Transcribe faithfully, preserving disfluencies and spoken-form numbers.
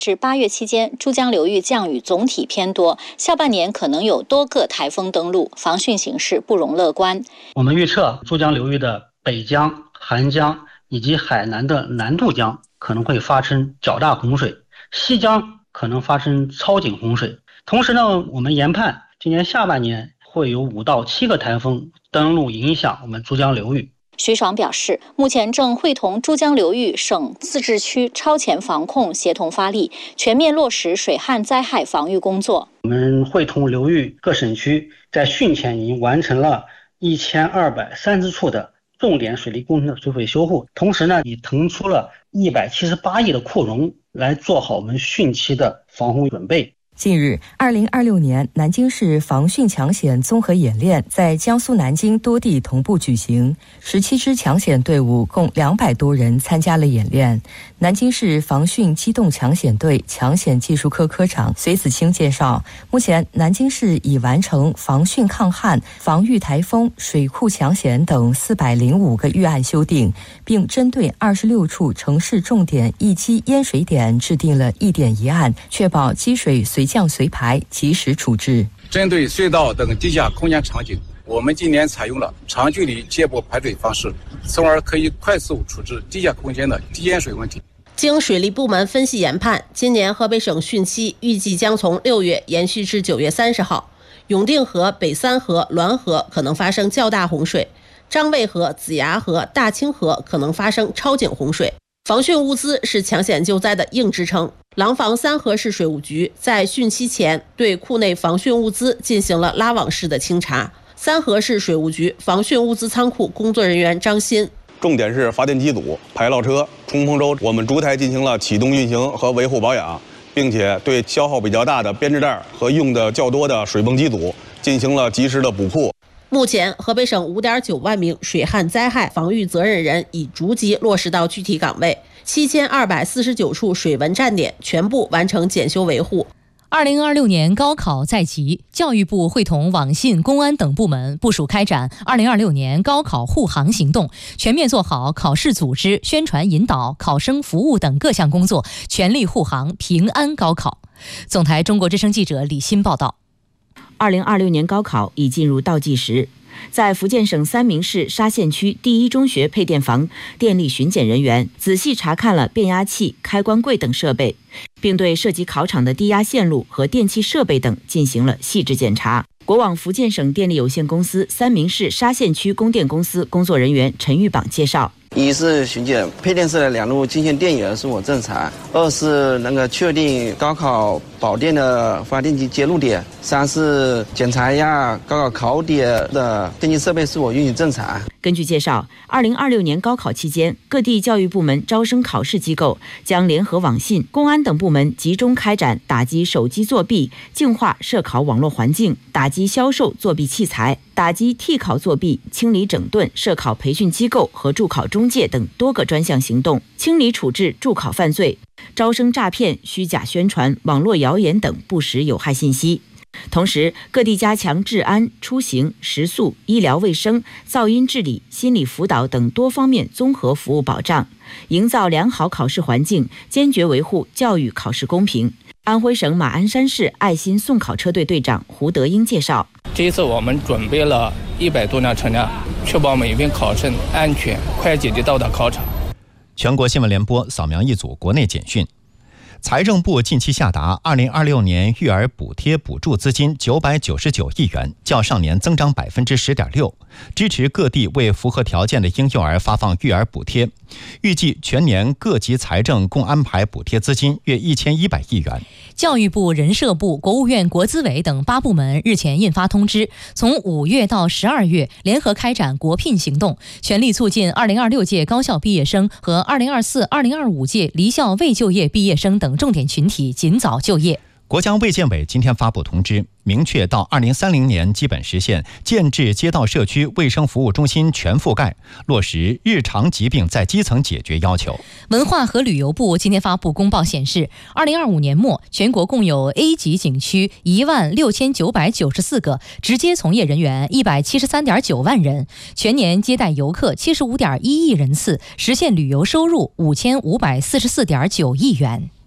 至八月期间，珠江流域降雨总体偏多，下半年可能有多个台风登陆，防汛形势不容乐观。 我们预测珠江流域的北江、韩江以及海南的南渡江可能会发生较大洪水，西江可能发生超警洪水。同时呢，我们研判今年下半年会有五到七个台风登陆影响我们珠江流域。 徐爽表示，目前正会同珠江流域省自治区超前防控协同发力，全面落实水旱灾害防御工作。 我们会同流域各省区在汛前已经完成了一千二百三十处的重点水利工程的水毁修护，同时呢，已腾出了一百七十八亿的扩容来做好我们汛期的防洪准备。 近日，二零二六年南京市防汛抢险综合演练在江苏南京多地同步举行，十七支抢险队伍共两百多人参加了演练。南京市防汛机动抢险队抢险技术科科长隋子清介绍，目前南京市已完成防汛抗旱、防御台风、水库抢险等四百零五个预案修订，并针对二十六处城市重点易积淹水点制定了一点一案，确保积水随降随排，及时处置。 针对隧道等地下空间场景，我们今年采用了长距离接驳排水方式，从而可以快速处置地下空间的积淹水问题。 经水利部门分析研判，今年河北省汛期预计将从六月延续至九月三十号。永定河、北三河、滦河可能发生较大洪水，张卫河、子牙河、大清河可能发生超警洪水。防汛物资是抢险救灾的硬支撑。廊坊三河市水务局在汛期前对库内防汛物资进行了拉网式的清查。三河市水务局防汛物资仓库工作人员张鑫， 重点是发电机组、排涝车、冲锋舟，我们逐台进行了启动运行和维护保养，并且对消耗比较大的编织袋和用的较多的水泵机组进行了及时的补库。 目前，河北省 五点九万名水旱灾害防御责任人已逐级落实到具体岗位，七千二百四十九处水文站点全部完成检修维护。 二零二六年高考在即，教育部会同网信、公安等部门部署开展二零二六年高考护航行动，全面做好考试组织、宣传引导、考生服务等各项工作，全力护航平安高考。总台中国之声记者李欣报道。 二零二六年高考已进入倒计时，在福建省三明市沙县区第一中学配电房，电力巡检人员仔细查看了变压器、开关柜等设备，并对涉及考场的低压线路和电气设备等进行了细致检查。国网福建省电力有限公司三明市沙县区供电公司工作人员陈玉榜介绍， 一是巡检配电室的两路经线电源是否正常，二是能够确定高考保电的发电机接入点，三是检查一下高考考点的电气设备是否运行正常。 根据介绍，二零二六年高考期间，各地教育部门招生考试机构将联合网信、公安等部门集中开展打击手机作弊、净化涉考网络环境、打击销售作弊器材、打击替考作弊、清理整顿涉考培训机构和助考中介等多个专项行动，清理处置助考犯罪、招生诈骗、虚假宣传、网络谣言等不实有害信息。同时，各地加强治安、出行、食宿、医疗卫生、噪音治理、心理辅导等多方面综合服务保障，营造良好考试环境，坚决维护教育考试公平。安徽省马鞍山市爱心送考车队队长胡德英介绍， 这一次我们准备了一百多辆车辆，确保每名考生安全快捷地到达考场。 全国新闻联播扫描一组国内简讯。财政部近期下达二零二六年育儿补贴补助资金九百九十九亿元，较上年增长百分之十点六，支持各地为符合条件的婴幼儿发放育儿补贴。预计全年各级财政共安排补贴资金约一千一百亿元。 教育部、人社部、国务院国资委等八部门日前印发通知，从五月到十二月联合开展国聘行动，全力促进二零二六届高校毕业生和二零二四、二零二五届离校未就业毕业生等重点群体尽早就业。 国家卫健委今天发布通知，明确到二零三零年基本实现建制街道社区卫生服务中心全覆盖，落实日常疾病在基层解决要求。 文化和旅游部今天发布公报显示，二零二五年末全国共有 A 级景区一万六千九百九十四个，直接从业人员一百七十三点九万人，全年接待游客七十五点一亿人次，实现旅游收入五千五百四十四点九亿元。